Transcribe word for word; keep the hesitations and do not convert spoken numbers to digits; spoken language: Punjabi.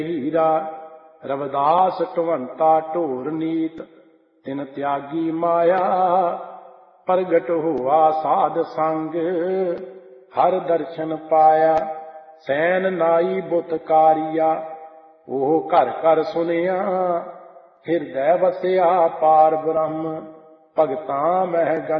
ਹੀਰਾ। ਰਵਿਦਾਸ ਢਵੰਤਾ ਢੋਰ ਨੀਤ, ਤਿਨ ਤਿਆਗੀ ਮਾਇਆ। ਪ੍ਰਗਟ ਹੋਆ ਸਾਧ ਸੰਗ, ਹਰ ਦਰਸ਼ਨ ਪਾਇਆ। ਸੈਨ ਨਾਈ ਬੁੱਤ ਕਾਰੀਆ, ਉਹ ਘਰ ਘਰ ਸੁਨਿਆ। ਹਿਰਦੈ ਵਸਿਆ ਪਾਰ ਬ੍ਰਹਮ, ਭਗਤਾਂ ਮਹਿ